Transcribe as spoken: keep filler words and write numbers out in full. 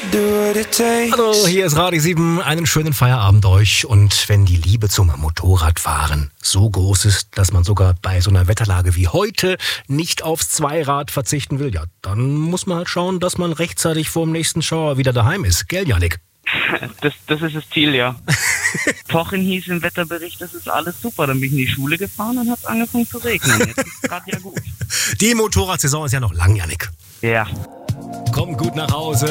Hallo, hier ist Radio sieben. Einen schönen Feierabend euch. Und wenn die Liebe zum Motorradfahren so groß ist, dass man sogar bei so einer Wetterlage wie heute nicht aufs Zweirad verzichten will, ja, dann muss man halt schauen, dass man rechtzeitig vor dem nächsten Schauer wieder daheim ist. Gell, Jannik? Das, das ist das Ziel, ja. Pochen hieß im Wetterbericht, das ist alles super. Dann bin ich in die Schule gefahren und hat es angefangen zu regnen. Jetzt ist es gerade ja gut. Die Motorradsaison ist ja noch lang, Jannik. Ja. Komm gut nach Hause.